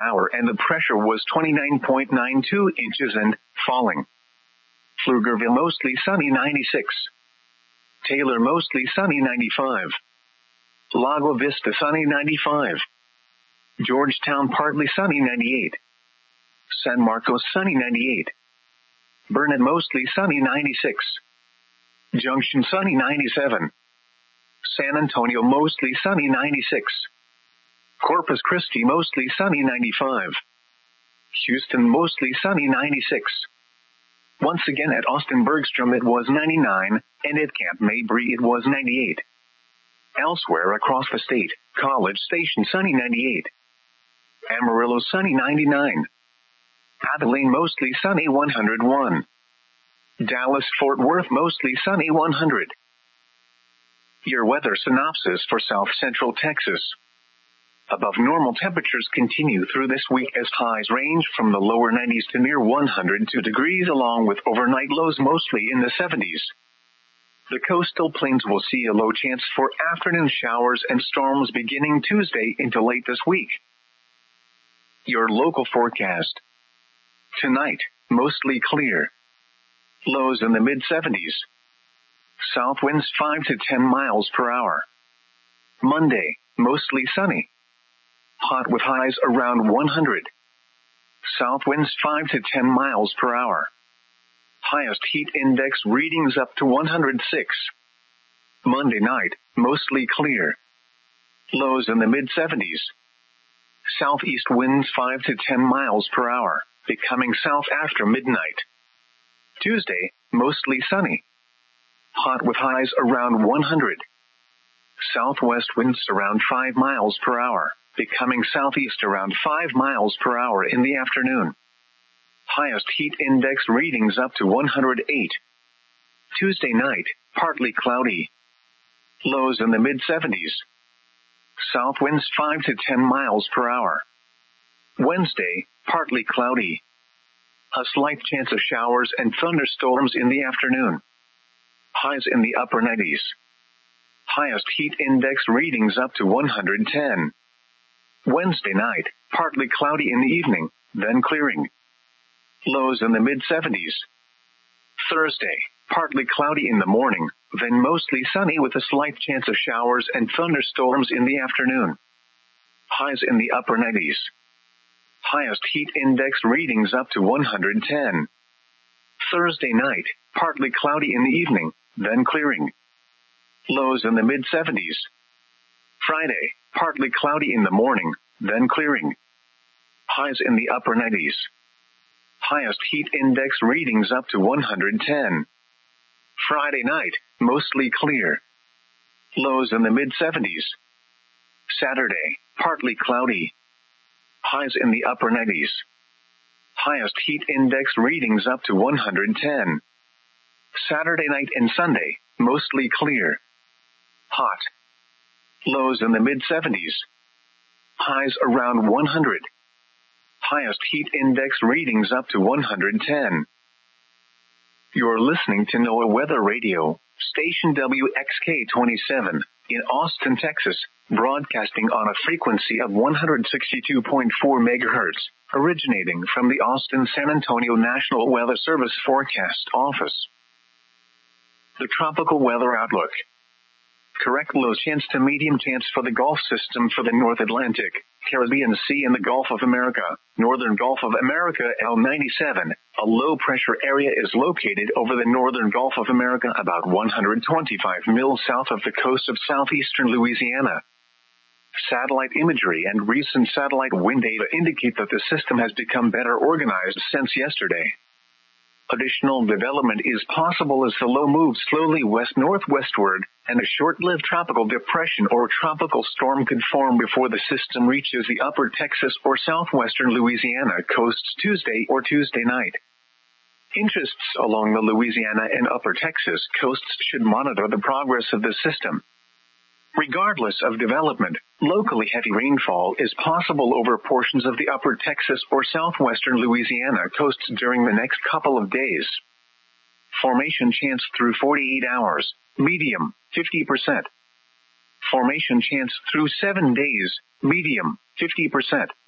hour and the pressure was 29.92 inches and falling. Pflugerville mostly sunny 96. Taylor mostly sunny 95. Lago Vista sunny 95. Georgetown partly sunny 98. San Marcos sunny 98. Burnet mostly sunny 96. Junction sunny 97. San Antonio mostly sunny 96. Corpus Christi mostly sunny 95. Houston mostly sunny 96. Once again at Austin Bergstrom it was 99, and at Camp Mabry it was 98. Elsewhere across the state, College Station sunny 98. Amarillo sunny 99. Abilene mostly sunny 101. Dallas-Fort Worth mostly sunny 100. Your weather synopsis for South Central Texas. Above normal temperatures continue through this week as highs range from the lower 90s to near 102 degrees along with overnight lows mostly in the 70s. The coastal plains will see a low chance for afternoon showers and storms beginning Tuesday into late this week. Your local forecast. Tonight, mostly clear. Lows in the mid-70s. South winds 5 to 10 miles per hour. Monday, mostly sunny. Hot with highs around 100. South winds 5 to 10 miles per hour. Highest heat index readings up to 106. Monday night, mostly clear. Lows in the mid-70s. Southeast winds 5 to 10 miles per hour, becoming south after midnight. Tuesday, mostly sunny. Hot with highs around 100. Southwest winds around 5 miles per hour, becoming southeast around 5 miles per hour in the afternoon. Highest heat index readings up to 108. Tuesday night, partly cloudy. Lows in the mid-70s. South winds 5 to 10 miles per hour. Wednesday, partly cloudy. A slight chance of showers and thunderstorms in the afternoon. Highs in the upper 90s. Highest heat index readings up to 110. Wednesday night, partly cloudy in the evening, then clearing. Lows in the mid-70s. Thursday, partly cloudy in the morning, then mostly sunny with a slight chance of showers and thunderstorms in the afternoon. Highs in the upper 90s. Highest heat index readings up to 110. Thursday night, partly cloudy in the evening, then clearing. Lows in the mid-70s. Friday, partly cloudy in the morning, then clearing. Highs in the upper 90s. Highest heat index readings up to 110. Friday night, mostly clear. Lows in the mid-70s. Saturday, partly cloudy. Highs in the upper 90s. Highest heat index readings up to 110. Saturday night and Sunday, mostly clear. Hot. Lows in the mid-70s. Highs around 100. Highest heat index readings up to 110. You're listening to NOAA Weather Radio, station WXK-27, in Austin, Texas, broadcasting on a frequency of 162.4 MHz, originating from the Austin-San Antonio National Weather Service Forecast Office. The Tropical Weather Outlook. Correct low chance to medium chance for the Gulf system for the North Atlantic, Caribbean Sea and the Gulf of America, Northern Gulf of America L97. A low pressure area is located over the Northern Gulf of America about 125 miles south of the coast of southeastern Louisiana. Satellite imagery and recent satellite wind data indicate that the system has become better organized since yesterday. Additional development is possible as the low moves slowly west-northwestward, and a short-lived tropical depression or tropical storm could form before the system reaches the upper Texas or southwestern Louisiana coasts Tuesday or Tuesday night. Interests along the Louisiana and upper Texas coasts should monitor the progress of the system. Regardless of development, locally heavy rainfall is possible over portions of the upper Texas or southwestern Louisiana coasts during the next couple of days. Formation chance through 48 hours, medium, 50%. Formation chance through 7 days, medium, 50%.